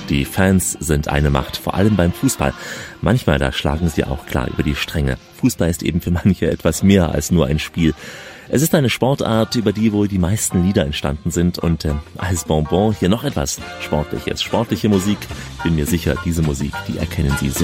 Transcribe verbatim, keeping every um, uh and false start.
Die Fans sind eine Macht, vor allem beim Fußball. Manchmal, da schlagen sie auch klar über die Stränge. Fußball ist eben für manche etwas mehr als nur ein Spiel. Es ist eine Sportart, über die wohl die meisten Lieder entstanden sind und äh, als Bonbon hier noch etwas Sportliches. Sportliche Musik, bin mir sicher, diese Musik, die erkennen Sie so.